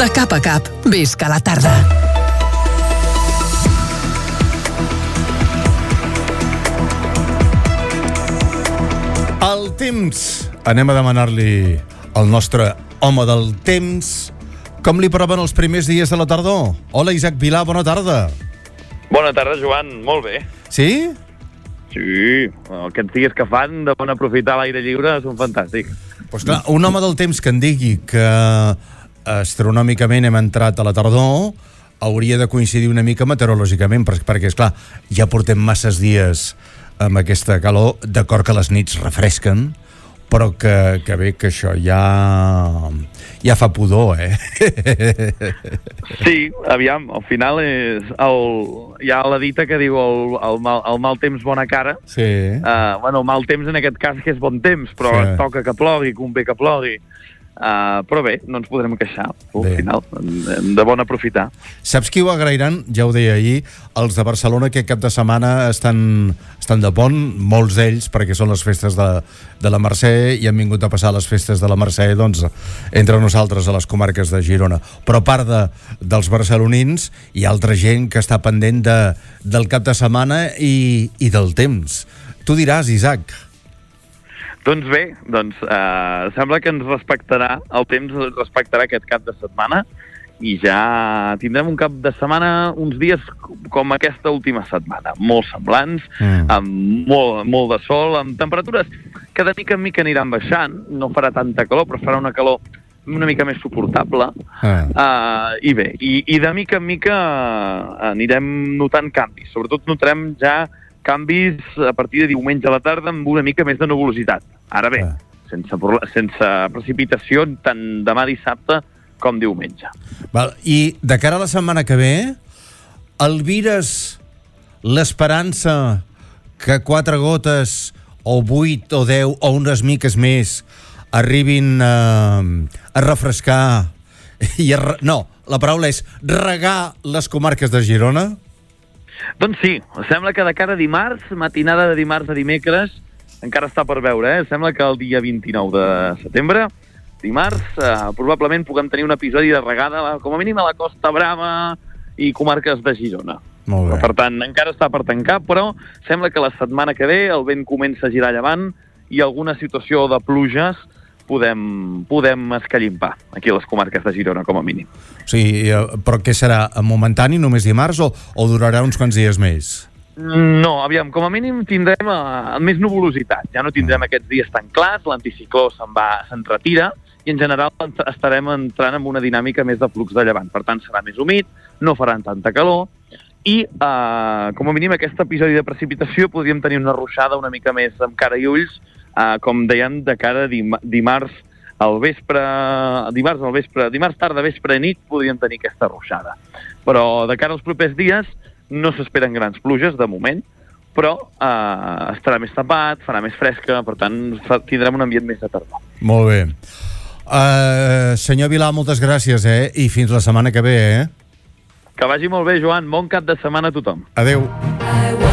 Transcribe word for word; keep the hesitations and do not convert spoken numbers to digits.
De cap a cap, visca la tarda. El temps. Anem a demanar-li al nostre home del temps com li proven els primers dies de la tardor. Hola, Isaac Vilà, bona tarda. Bona tarda, Joan. Molt bé. Sí? Sí. Aquests dies que fan de bon aprofitar l'aire lliure són fantàstics. Pues clar, un home del temps que en digui que astronòmicament hem entrat a la tardor hauria de coincidir una mica meteorològicament, perquè, esclar, ja portem masses dies amb aquesta calor, d'acord que les nits refresquen, però que, que bé que això ja ja fa pudor, eh? Sí, aviam, al final és el, hi ha la dita que diu el, el, mal, el mal temps bona cara. Sí. Uh, bueno, el mal temps en aquest cas que és bon temps, però sí. Toca que plogui, convé que plogui. Uh, però bé, no ens podrem queixar al bé. Final, hem de bon aprofitar. Saps qui ho agrairan? Ja ho deia ahir, els de Barcelona que cap de setmana estan, estan de pont, molts d'ells, perquè són les festes de, de la Mercè i han vingut a passar les festes de la Mercè, doncs, entre nosaltres a les comarques de Girona. Però a part de, dels barcelonins, hi ha altra gent que està pendent de, del cap de setmana i, i del temps. Tu diràs, Isaac. Doncs bé, doncs, eh, sembla que ens respectarà, el temps respectarà aquest cap de setmana i ja tindrem un cap de setmana, uns dies com aquesta última setmana, molt semblants, mm. amb molt, molt de sol, amb temperatures que de mica en mica aniran baixant, no farà tanta calor, però farà una calor una mica més suportable, mm. uh, i bé, i, i de mica en mica anirem notant canvis, sobretot notarem ja canvis a partir de diumenge a la tarda amb una mica més de nuvolositat. Ara bé, ah. sense, sense precipitació tant demà dissabte com diumenge. Val. I de cara a la setmana que ve, albires l'esperança que quatre gotes o vuit o deu o unes miques més arribin a, a refrescar i a, no, la paraula és regar les comarques de Girona? Doncs sí, sembla que de cara a dimarts, matinada de dimarts a dimecres, encara està per veure, eh? Sembla que el dia vint-i-nou de setembre, dimarts, eh, probablement puguem tenir un episodi de regada, com a mínim a la Costa Brava i comarques de Girona. Molt bé. Per tant, encara està per tancar, però sembla que la setmana que ve el vent comença a girar a llevant i alguna situació de pluges podem, podem escallimpar aquí a les comarques de Girona, com a mínim. Sí, però què serà? Momentani, només dimarts, o, o durarà uns quants dies més? No, aviam, com a mínim tindrem uh, més nuvolositat. Ja no tindrem mm. aquests dies tan clars, l'anticicló se'n va, se'n retira, i en general estarem entrant en una dinàmica més de flux de llevant. Per tant, serà més humit, no faran tanta calor, i uh, com a mínim aquest episodi de precipitació podríem tenir una ruixada una mica més amb cara i ulls, Uh, com deien, de cara a dim dimarts al vespre, dimarts al vespre, dimarts tarda, vespre i nit, podríem tenir aquesta ruixada. Però de cara als propers dies no s'esperen grans pluges, de moment, però uh, estarà més tapat, farà més fresca, per tant, tindrem un ambient més de tardor. Molt bé. Uh, senyor Vilà, moltes gràcies, eh? I fins la setmana que ve, eh? Que vagi molt bé, Joan. Bon cap de setmana a tothom. Adéu.